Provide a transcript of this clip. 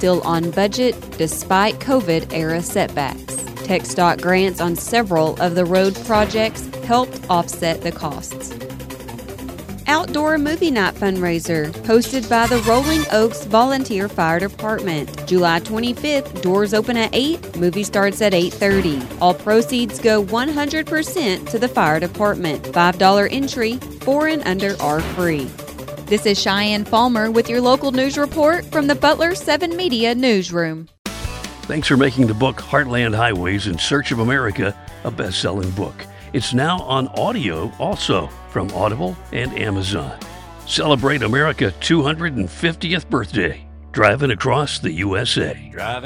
still on budget despite COVID-era setbacks. TxDOT grants on several of the road projects helped offset the costs. Outdoor Movie Night fundraiser hosted by the Rolling Oaks Volunteer Fire Department. July 25th, doors open at 8, movie starts at 8:30. All proceeds go 100% to the fire department. $5 entry, 4 and under are free. This is Cheyenne Palmer with your local news report from the Butler 7 Media Newsroom. Thanks for making the book Heartland Highways in Search of America a best-selling book. It's now on audio also from Audible and Amazon. Celebrate America's 250th birthday, driving across the USA.